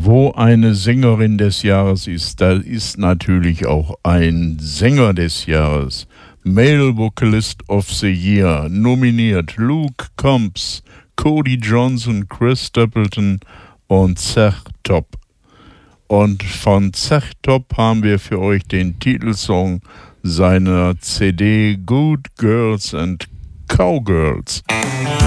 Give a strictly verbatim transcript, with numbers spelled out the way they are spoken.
Wo eine Sängerin des Jahres ist, da ist natürlich auch ein Sänger des Jahres. Male Vocalist of the Year, nominiert Luke Combs, Cody Johnson, Chris Stapleton und Zach Top. Und von Zach Top haben wir für euch den Titelsong seiner C D Good Girls and Cowgirls.